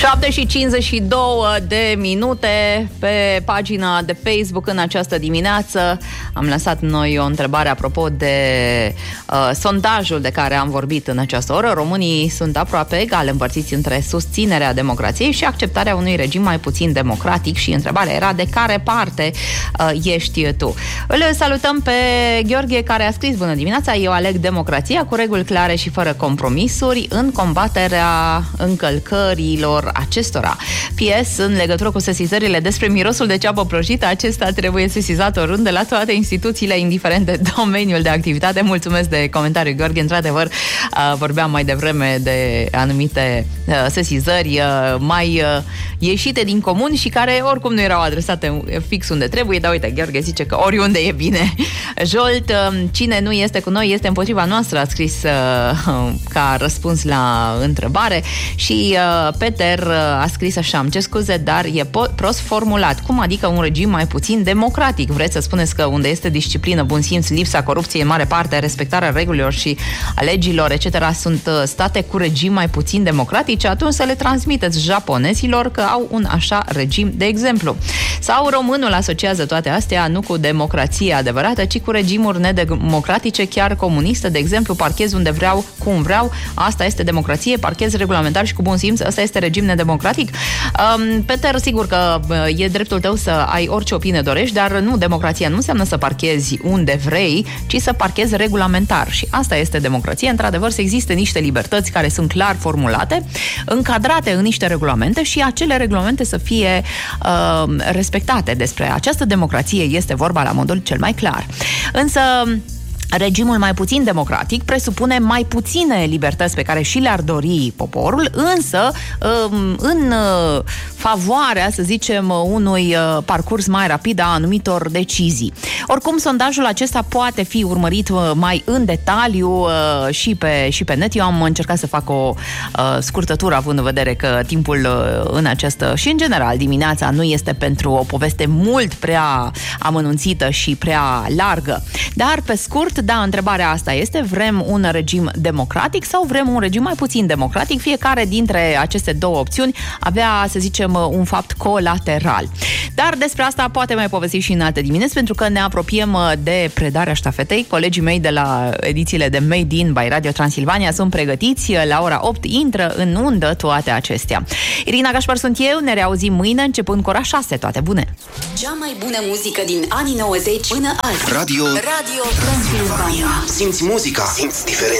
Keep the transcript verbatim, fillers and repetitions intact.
șapte și cincizeci și două de minute pe pagina de Facebook în această dimineață. Am lăsat noi o întrebare apropo de uh, sondajul de care am vorbit în această oră. Românii sunt aproape egal împărțiți între susținerea democrației și acceptarea unui regim mai puțin democratic și întrebarea era de care parte uh, ești tu. Îl salutăm pe Gheorghe care a scris: bună dimineața, eu aleg democrația cu reguli clare și fără compromisuri în combaterea încălcărilor acestora. P S. În legătură cu sesizările despre mirosul de ceapă prăjită, acesta trebuie sesizat oriunde la toate instituțiile, indiferent de domeniul de activitate. Mulțumesc de comentariu, Gheorghe. Într-adevăr, vorbeam mai devreme de anumite sesizări mai ieșite din comun și care oricum nu erau adresate fix unde trebuie, dar uite, Gheorghe zice că oriunde e bine. Jolt, cine nu este cu noi este împotriva noastră, a scris ca răspuns la întrebare. Și Peter a scris așa: îmi cer scuze, dar e prost formulat. Cum adică un regim mai puțin democratic? Vreți să spuneți că unde este disciplină, bun simț, lipsa corupției în mare parte, respectarea regulilor și a legilor, et cetera, sunt state cu regim mai puțin democratice? Atunci să le transmiteți japonezilor că au un așa regim, de exemplu. Sau românul asociază toate astea nu cu democrație adevărată, ci cu regimuri nedemocratice, chiar comunistă, de exemplu, parchez unde vreau, cum vreau, asta este democrație, parchez regulamentar și cu bun simț, asta este regim nedemocratic. Um, Peter, sigur că e dreptul tău să ai orice opinie dorești, dar nu, democrația nu înseamnă să parchezi unde vrei, ci să parchezi regulamentar. Și asta este democrație. Într-adevăr, să existe niște libertăți care sunt clar formulate, încadrate în niște regulamente și acele regulamente să fie uh, respectate. Despre această democrație este vorba la modul cel mai clar. Însă regimul mai puțin democratic presupune mai puține libertăți pe care și le-ar dori poporul, însă în favoarea, să zicem, unui parcurs mai rapid a anumitor decizii. Oricum, sondajul acesta poate fi urmărit mai în detaliu și pe, și pe net. Eu am încercat să fac o scurtătură, având în vedere că timpul în această și în general dimineața nu este pentru o poveste mult prea amănunțită și prea largă. Dar, pe scurt, da, întrebarea asta este: vrem un regim democratic sau vrem un regim mai puțin democratic? Fiecare dintre aceste două opțiuni avea, să zicem, un fapt colateral. Dar despre asta poate mai povesti și în alte dimineți, pentru că ne apropiem de predarea ștafetei. Colegii mei de la edițiile de Made in by Radio Transilvania sunt pregătiți. La ora opt intră în undă toate acestea. Irina Gașpar sunt eu, ne reauzim mâine începând cu ora șase. Toate bune! Cea mai bună muzică din anii nouăzeci până azi. Radio Radio Transilvania. Simți muzica, simți diferența.